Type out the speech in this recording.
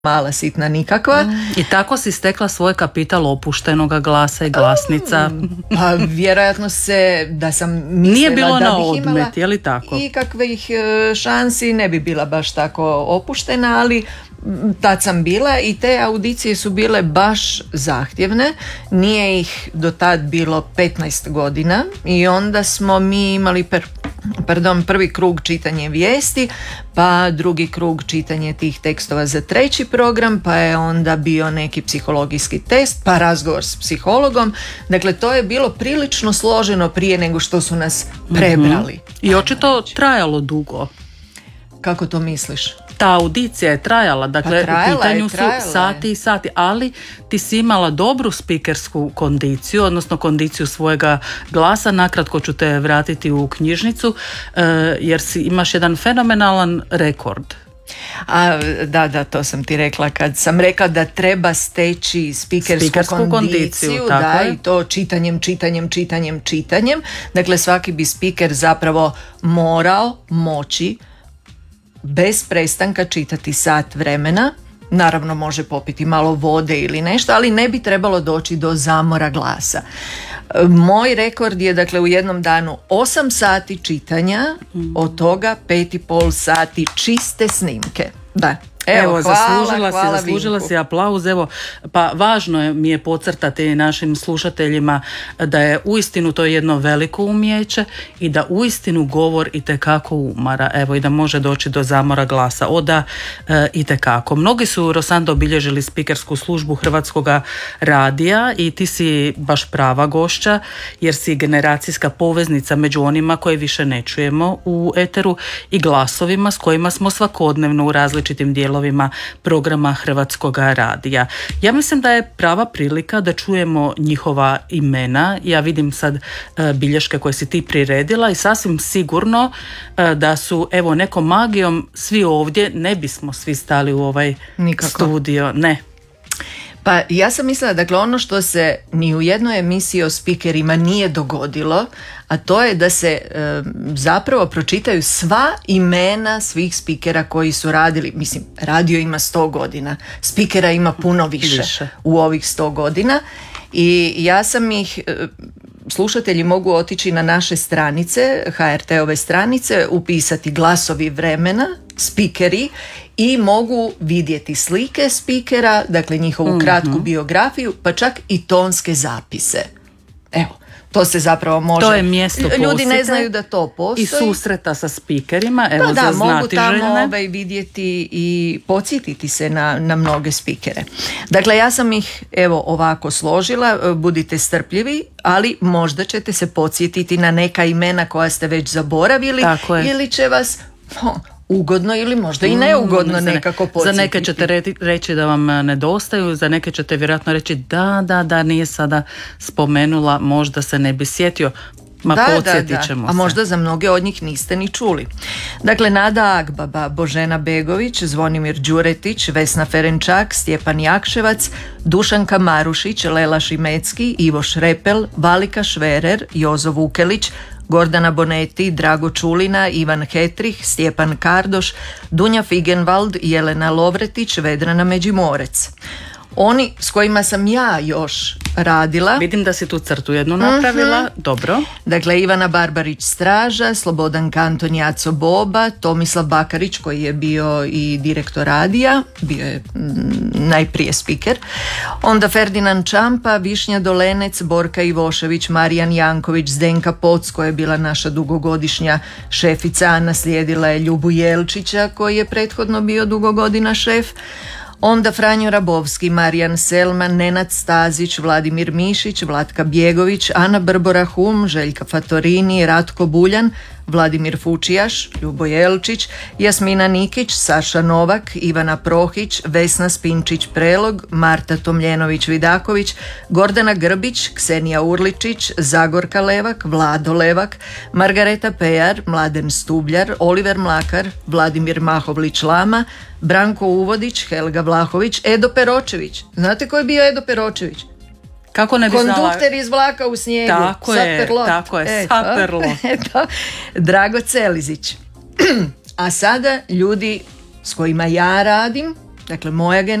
mala, sitna, nikakva. I tako si stekla svoj kapital opuštenoga glasa i glasnica. Pa vjerojatno da sam mislila nije bilo da na bih imala odmet, je li tako? ikakvih šansi, ne bi bila baš tako opuštena, ali tad sam bila i te audicije su bile baš zahtjevne. Nije ih do tad bilo 15 godina i onda smo mi imali prvi krug čitanje vijesti, pa drugi krug čitanje tih tekstova za treći program, pa je onda bio neki psihologijski test, pa razgovor s psihologom. Dakle, to je bilo prilično složeno prije nego što su nas prebrali. I očito trajalo dugo. Kako to misliš? Ta audicija je trajala, dakle u pitanju su sati i sati, ali ti si imala dobru spikersku kondiciju, odnosno kondiciju svojega glasa. Nakratko ću te vratiti u knjižnicu, jer imaš jedan fenomenalan rekord. Da, to sam ti rekla kad sam rekla da treba steći spikersku kondiciju, i to čitanjem. Dakle, svaki bi spiker zapravo morao moći bez prestanka čitati sat vremena. Naravno može popiti malo vode ili nešto, ali ne bi trebalo doći do zamora glasa. Moj rekord je dakle u jednom danu 8 sati čitanja, od toga 5,5 sati čiste snimke. Da. Evo, zaslužila si aplauz. Evo, pa važno mi je podcrtati našim slušateljima da je uistinu to jedno veliko umijeće i da uistinu govor itekako umara. Evo, i da može doći do zamora glasa. Itekako. Mnogi su, Rosando, obilježili spikersku službu Hrvatskog radija i ti si baš prava gošća, jer si generacijska poveznica među onima koje više ne čujemo u eteru i glasovima s kojima smo svakodnevno u različitim dijelovima programa Hrvatskog radija. Ja mislim da je prava prilika da čujemo njihova imena. Ja vidim sad bilješke koje si ti priredila i sasvim sigurno da su, evo, nekom magijom svi ovdje, ne bismo svi stali u ovaj studio. Ne. Pa ja sam mislila, dakle, ono što se ni u jednoj emisiji o spikerima nije dogodilo, a to je da se zapravo pročitaju sva imena svih spikera koji su radili. Mislim, radio ima 100 godina, spikera ima puno više u ovih 100 godina i ja sam ih... Slušatelji mogu otići na naše stranice, HRT-ove stranice, upisati glasovi vremena, spikeri, i mogu vidjeti slike spikera, dakle njihovu kratku biografiju, pa čak i tonske zapise. Evo, to se zapravo može... To je mjesto posjete. Ljudi ne znaju da to postoji. I susreta sa spikerima, evo, za mogu tamo željene. Vidjeti i podsjetiti se na mnoge spikere. Dakle, ja sam ih ovako složila, budite strpljivi, ali možda ćete se podsjetiti na neka imena koja ste već zaboravili, ili će vas ugodno ili možda i neugodno nekako podsjetiti. Za neke ćete reći da vam nedostaju, za neke ćete vjerojatno reći da, nije sada spomenula, možda se ne bi sjetio. Podsjetit ćemo se. A možda za mnoge od njih niste ni čuli. Dakle, Nada Agbaba, Božena Begović, Zvonimir Đuretić, Vesna Ferenčak, Stjepan Jakševac, Dušanka Marušić, Lela Šimecki, Ivo Šrepel, Valika Šverer, Jozo Vukelić, Gordana Boneti, Drago Čulina, Ivan Hetrih, Stjepan Kardoš, Dunja Figenvald, Jelena Lovretić, Vedrana Međimorec. Oni s kojima sam ja još radila. Vidim da si tu crtu jednu napravila. Dobro. Dakle, Ivana Barbarić Straža, Slobodan Kanton, Jaco Boba, Tomislav Bakarić koji je bio i direktor radija, bio je najprije spiker. Onda Ferdinand Čampa, Višnja Dolenec, Borka Ivošević, Marijan Janković, Zdenka Poc koja je bila naša dugogodišnja šefica, a naslijedila je Ljubu Jelčića koji je prethodno bio dugo godina šef. Onda Franjo Rabovski, Marijan Selman, Nenad Stazić, Vladimir Mišić, Vlatka Bjegović, Ana Brbora Hum, Željka Fatorini, Ratko Buljan, Vladimir Fučijaš, Ljubo Jelčić, Jasmina Nikić, Saša Novak, Ivana Prohić, Vesna Spinčić-Prelog, Marta Tomljenović-Vidaković, Gordana Grbić, Ksenija Urličić, Zagorka Levak, Vlado Levak, Margareta Pejar, Mladen Stubljar, Oliver Mlakar, Vladimir Mahovlić-Lama, Branko Uvodić, Helga Vlahović, Edo Peročević. Znate ko je bio Edo Peročević? Kako ne bi znala? Kondukter iz Vlaka u snijegu. Tako je, Saperlot. Drago Celizić. A sada ljudi s kojima ja radim, Dakle, moja